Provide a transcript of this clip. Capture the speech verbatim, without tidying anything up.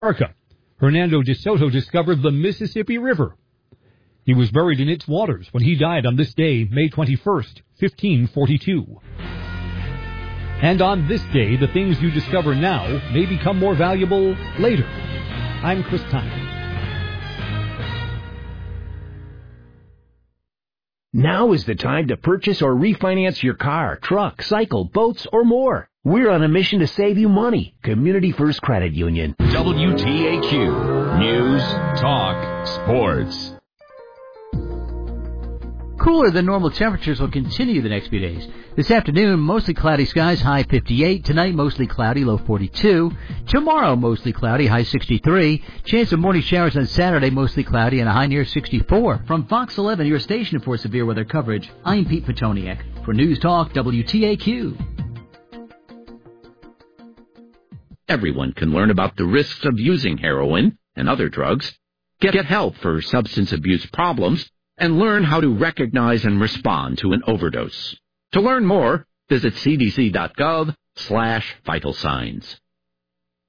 America, Hernando de Soto discovered the Mississippi River. He was buried in its waters when he died on this day, May twenty-first, fifteen forty-two. And on this day, the things you discover now may become more valuable later. I'm Chris Tyne. Now is the time to purchase or refinance your car, truck, cycle, boats, or more. We're on a mission to save you money. Community First Credit Union. W T A Q. News, talk, sports. Cooler than normal temperatures will continue the next few days. This afternoon, mostly cloudy skies, high fifty-eight. Tonight, mostly cloudy, low forty-two. Tomorrow, mostly cloudy, high sixty-three. Chance of morning showers on Saturday, mostly cloudy, and a high near sixty-four. From Fox eleven, your station for severe weather coverage, I'm Pete Petoniak. For News Talk, W T A Q. Everyone can learn about the risks of using heroin and other drugs, get help for substance abuse problems, and learn how to recognize and respond to an overdose. To learn more, visit cdc.gov slash vital signs.